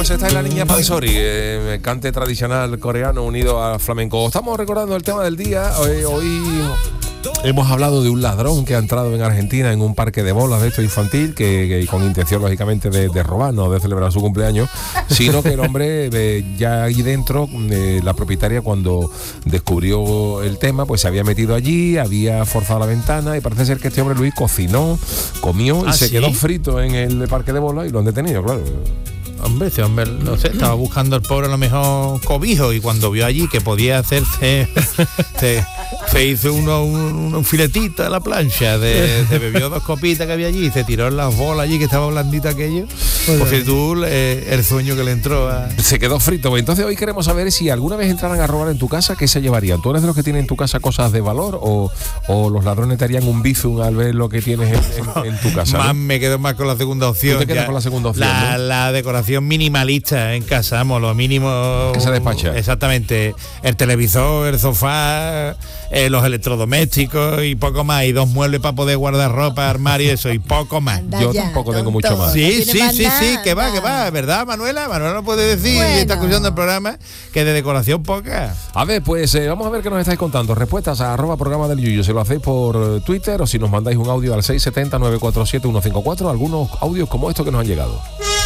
Pues esta es la niña Pansori, cante tradicional coreano unido al flamenco. Estamos recordando el tema del día. Hoy hemos hablado de un ladrón que ha entrado en Argentina en un parque de bolas de esto infantil, que con intención lógicamente de robar, no de celebrar su cumpleaños, sino que el hombre ya ahí dentro, la propietaria cuando descubrió el tema, pues se había metido allí, había forzado la ventana y parece ser que este hombre Luis cocinó, comió y se quedó frito en el parque de bolas y lo han detenido, claro. Hombre, ese hombre, no sé, estaba buscando el pobre a lo mejor cobijo y cuando vio allí que podía hacerse, se hizo un filetito a la plancha, se bebió 2 copitas que había allí y se tiró en las bolas allí que estaba blandito aquello. Pues si tú, el sueño que le entró se quedó frito. Entonces hoy queremos saber si alguna vez entraran a robar en tu casa, ¿qué se llevarían? ¿Tú eres de los que tienen en tu casa cosas de valor o los ladrones te harían un bife al ver lo que tienes en tu casa? Más, ¿no? me quedo más con la segunda opción. ¿Tú te quedas con la segunda opción? ¿no? La decoración minimalista en casa, vamos, lo mínimo que se despacha. Exactamente, el televisor, el sofá, los electrodomésticos y poco más, y 2 muebles para poder guardar ropa, armario y eso, y poco más. Yo tampoco tengo mucho más. Sí, que va, ¿verdad, Manuela? Manuela no puede decir, bueno, está escuchando el programa, que de decoración poca. A ver, pues vamos a ver qué nos estáis contando. Respuestas a @programa del Yuyu, si lo hacéis por Twitter o si nos mandáis un audio al 670-947-154, algunos audios como estos que nos han llegado.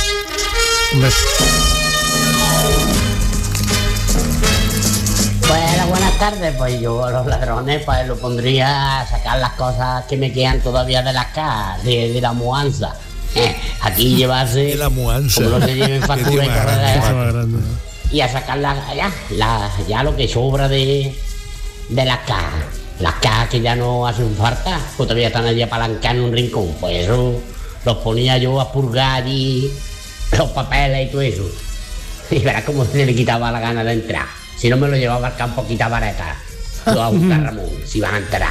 Bueno, buenas tardes. Pues yo a los ladrones pues lo pondría a sacar las cosas que me quedan todavía de las cajas, de la mudanza. Aquí llevarse de la mudanza, como no se lleven factura y correr, y a sacar ya lo que sobra de las cajas. Las cajas que ya no hacen falta, pues todavía están allí apalancadas en un rincón. Pues eso los ponía yo a purgar allí los papeles y todo eso. Y verás cómo se le quitaba la gana de entrar. Si no me lo llevaba al campo, quitaba vareta. Lo va a buscar Ramón, si van a entrar.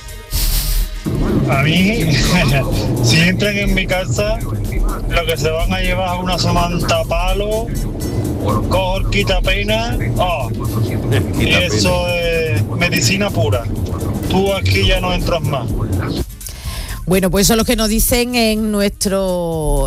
A mí, si entran en mi casa, lo que se van a llevar es una samantapalo, cojo quitapena, y eso es medicina pura. Tú aquí ya no entras más. Bueno, pues eso es lo que nos dicen en nuestro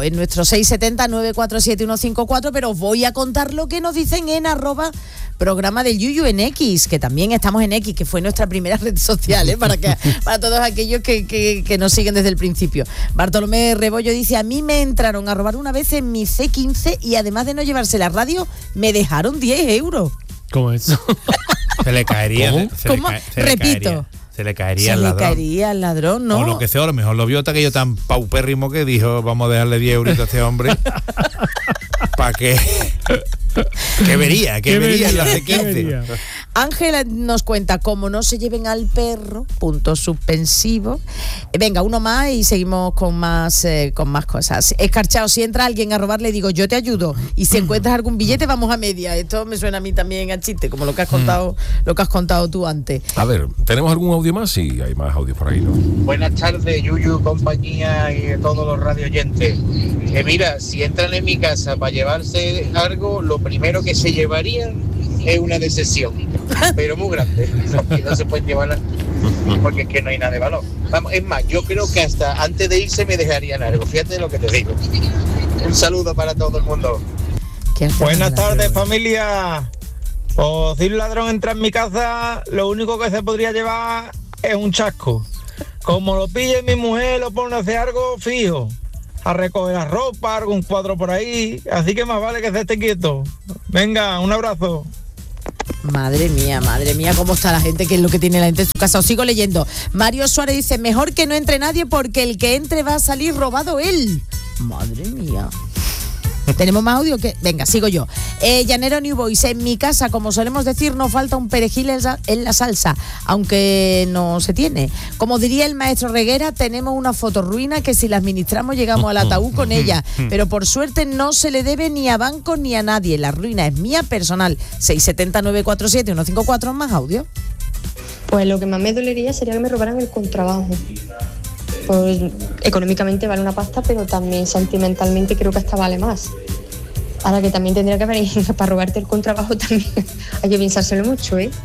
670-947-154, pero os voy a contar lo que nos dicen en @programa del Yuyu en X, que también estamos en X, que fue nuestra primera red social, para todos aquellos que nos siguen desde el principio. Bartolomé Rebollo dice: a mí me entraron a robar una vez en mi C15 y además de no llevarse la radio, me dejaron 10 euros. ¿Cómo es? Se le caería. ¿Cómo? Repito. Se le caería al ladrón, ¿no? O lo que sea, a lo mejor lo vio aquello tan paupérrimo que dijo, vamos a dejarle 10 euros a este hombre. ¿Para qué? ¿Qué vería en la C15? Ángela nos cuenta: como no se lleven al perro, punto suspensivo. Venga, uno más y seguimos con más cosas. Escarchado: si entra alguien a robar, le digo, yo te ayudo, y si encuentras algún billete, vamos a media. Esto me suena a mí también a chiste, como lo que has contado tú antes. A ver, ¿tenemos algún audio más? Sí, hay más audios por ahí, ¿no? Buenas tardes, Yuyu, compañía y todos los radio oyentes. Mira, si entran en mi casa para llevarse algo, lo primero que se llevarían es una decepción, pero muy grande, porque no se pueden llevar porque es que no hay nada de valor. Vamos, es más, yo creo que hasta antes de irse me dejarían algo, fíjate lo que te digo. Un saludo para todo el mundo. Buenas tardes, familia. Pues si un ladrón entra en mi casa, lo único que se podría llevar es un chasco. Como lo pille mi mujer, lo pone a hacer algo fijo, a recoger la ropa, algún cuadro por ahí, así que más vale que se esté quieto. Venga, un abrazo. Madre mía, cómo está la gente, qué es lo que tiene la gente en su casa. Os sigo leyendo. Mario Suárez dice: mejor que no entre nadie porque el que entre va a salir robado él. Madre mía. ¿Tenemos más audio? Venga, sigo yo. Llanero New Boys: en mi casa, como solemos decir, no falta un perejil en la salsa, aunque no se tiene. Como diría el maestro Reguera, tenemos una fotorruina que si la administramos llegamos al ataúd con ella, pero por suerte no se le debe ni a bancos ni a nadie. La ruina es mía personal. 670-947-154, más audio. Pues lo que más me dolería sería que me robaran el contrabajo. Pues económicamente vale una pasta, pero también sentimentalmente creo que hasta vale más. Ahora que también tendría que venir para robarte el contrabajo, también hay que pensárselo mucho, ¿eh?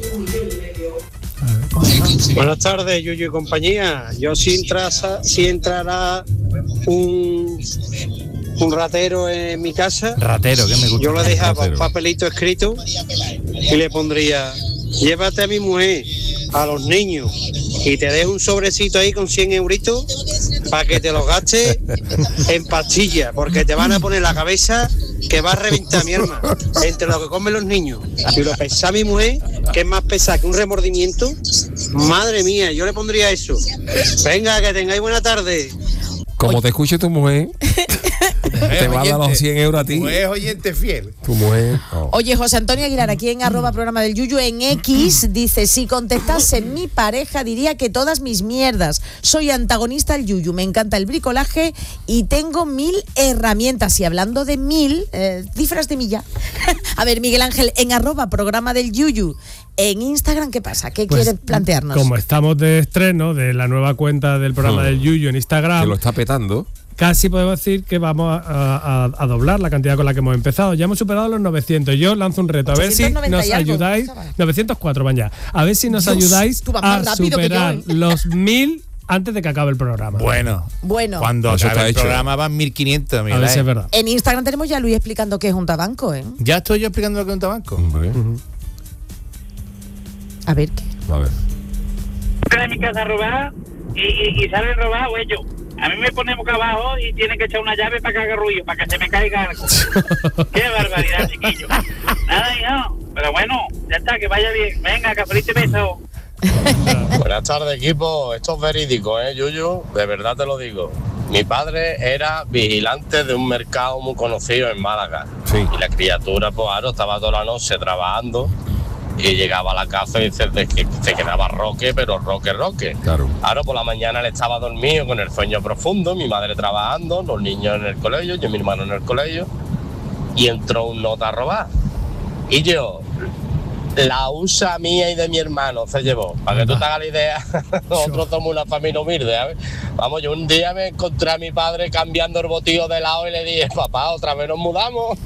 Buenas tardes, Yuyu y compañía. Yo si entrara un ratero en mi casa. Ratero, que me gusta. Yo le dejaba un papelito escrito y le pondría: llévate a mi mujer, a los niños, y te dejo un sobrecito ahí con 100 euritos para que te los gastes en pastillas, porque te van a poner la cabeza que va a reventar, mi hermano, entre lo que comen los niños y lo pesa mi mujer, que es más pesada que un remordimiento. Madre mía, yo le pondría eso. Venga, que tengáis buena tarde. Como te escuche tu mujer, te va a dar los 100 euros a ti. Tu mujer es oyente fiel. Tu mujer. Oh. Oye, José Antonio Aguilar, aquí en @programa del Yuyu en X, dice: si contestase mi pareja diría que todas mis mierdas. Soy antagonista al Yuyu, me encanta el bricolaje y tengo 1000 herramientas. Y hablando de 1000, cifras de milla. A ver, Miguel Ángel, en @programa del Yuyu en Instagram, ¿qué pasa? ¿Qué quieres plantearnos? Como estamos de estreno de la nueva cuenta del programa del Yuyu en Instagram, que lo está petando. Casi podemos decir que vamos a doblar la cantidad con la que hemos empezado. Ya hemos superado los 900. Yo lanzo un reto. A ver si nos ayudáis. 904 van ya. A ver si nos ayudáis a superar los 1000 antes de que acabe el programa. Bueno. Cuando acabe el programa van 1500. A ver si es verdad. En Instagram tenemos ya a Luis explicando qué es un tabanco, ¿eh? Ya estoy yo explicando lo que es un tabanco. A ver qué. A ver. Entran en mi casa a robar y salen robados ellos. A mí me ponen boca abajo y tienen que echar una llave para que haga ruido, para que se me caiga algo. ¡Qué barbaridad, chiquillo! Nada, hijo. Pero bueno, ya está, que vaya bien. Venga, cafelito y beso. Buenas tardes, equipo. Esto es verídico, Yuyu. De verdad te lo digo. Mi padre era vigilante de un mercado muy conocido en Málaga. Sí. Y la criatura, pues, estaba toda la noche trabajando. Y llegaba a la casa y se quedaba roque, pero roque. Claro. Ahora por la mañana él estaba dormido con el sueño profundo, mi madre trabajando, los niños en el colegio, yo y mi hermano en el colegio, y entró un nota a robar. Y yo, la USA mía y de mi hermano se llevó. Para que tú te hagas la idea, nosotros somos una familia humilde, ¿sabes? Vamos, yo un día me encontré a mi padre cambiando el botillo de lado y le dije: papá, otra vez nos mudamos.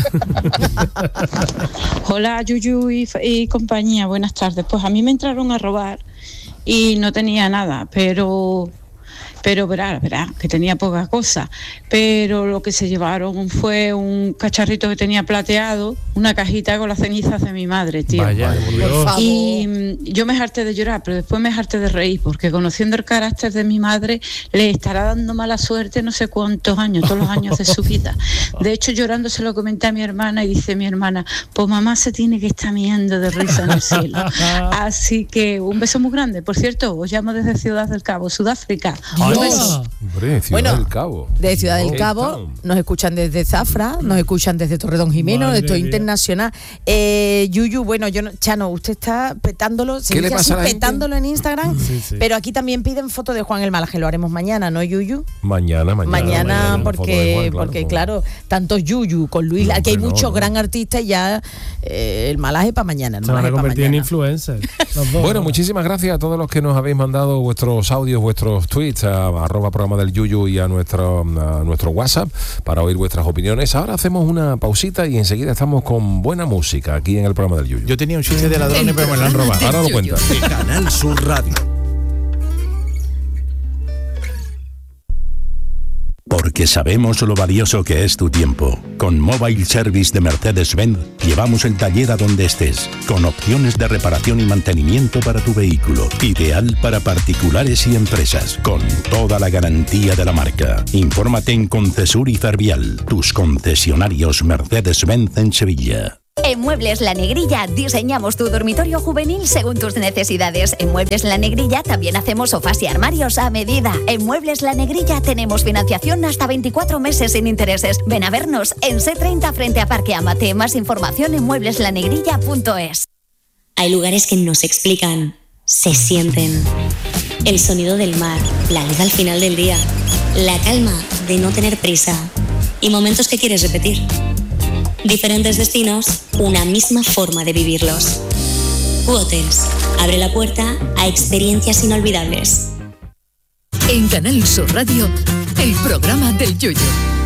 Hola, Yuyu y compañía, buenas tardes. Pues a mí me entraron a robar y no tenía nada, pero verá, que tenía poca cosa. Pero lo que se llevaron fue un cacharrito que tenía plateado, una cajita con las cenizas de mi madre, tío. Vaya, por favor. Y yo me harté de llorar, pero después me harté de reír, porque conociendo el carácter de mi madre, le estará dando mala suerte no sé cuántos años, todos los años de su vida. De hecho, llorando se lo comenté a mi hermana y dice mi hermana: pues mamá se tiene que estar miando de risa en el cielo. Así que un beso muy grande. Por cierto, os llamo desde Ciudad del Cabo, Sudáfrica. Hombre, Ciudad del Cabo. De Ciudad del Cabo nos escuchan desde Zafra, nos escuchan desde Torredonjimeno, esto es internacional. Yuyu, bueno, Chano, usted está petándolo, ¿Qué le pasa a la gente? petándolo en Instagram, Sí. pero aquí también piden foto de Juan el Malaje, lo haremos mañana, ¿no, Yuyu? Mañana, porque claro, tantos Yuyu con Luis, No, aquí hay hombre, muchos no. gran artistas y ya el Malaje para mañana. Se van a convertir en influencers. Bueno, muchísimas gracias a todos los que nos habéis mandado vuestros audios, vuestros tweets a @programa del Yuyu y a nuestro WhatsApp para oír vuestras opiniones. Ahora hacemos una pausita y enseguida estamos con buena música aquí en el programa del Yuyu. Yo tenía un chiste de ladrones, pero me lo han robado. Ahora lo cuento. Canal Sur Radio. Porque sabemos lo valioso que es tu tiempo. Con Mobile Service de Mercedes-Benz llevamos el taller a donde estés, con opciones de reparación y mantenimiento para tu vehículo. Ideal para particulares y empresas, con toda la garantía de la marca. Infórmate en Concesur y Fervial, tus concesionarios Mercedes-Benz en Sevilla. En Muebles La Negrilla diseñamos tu dormitorio juvenil según tus necesidades. En Muebles La Negrilla también hacemos sofás y armarios a medida. En Muebles La Negrilla tenemos financiación hasta 24 meses sin intereses. Ven a vernos en C30 frente a Parque Amate. Más información en muebleslanegrilla.es. Hay lugares que no se explican, se sienten. El sonido del mar, la luz al final del día, la calma de no tener prisa y momentos que quieres repetir. Diferentes destinos, una misma forma de vivirlos. Q-Hotels abre la puerta a experiencias inolvidables. En Canal Sur Radio, el programa del Yuyu.